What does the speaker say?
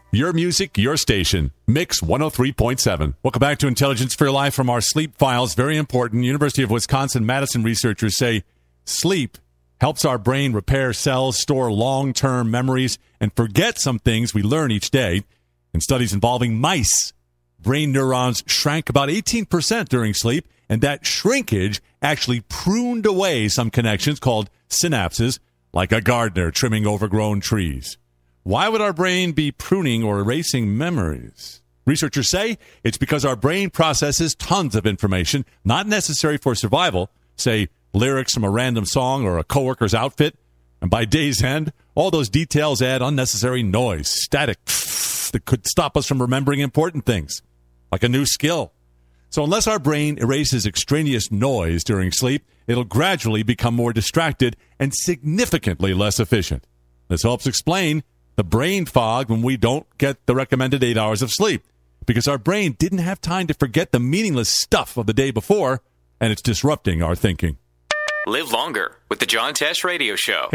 Your music, your station. Mix 103.7. Welcome back to Intelligence for Your Life from our sleep files. Very important. University of Wisconsin-Madison researchers say sleep helps our brain repair cells, store long-term memories, and forget some things we learn each day. In studies involving mice, brain neurons shrank about 18% during sleep, and that shrinkage actually pruned away some connections called synapses, like a gardener trimming overgrown trees. Why would our brain be pruning or erasing memories? Researchers say it's because our brain processes tons of information not necessary for survival, say lyrics from a random song or a coworker's outfit, and by day's end, all those details add unnecessary noise, static, that could stop us from remembering important things, like a new skill. So unless our brain erases extraneous noise during sleep, it'll gradually become more distracted and significantly less efficient. This helps explain the brain fog when we don't get the recommended 8 hours of sleep, because our brain didn't have time to forget the meaningless stuff of the day before, and it's disrupting our thinking. Live longer with the John Tesh Radio Show.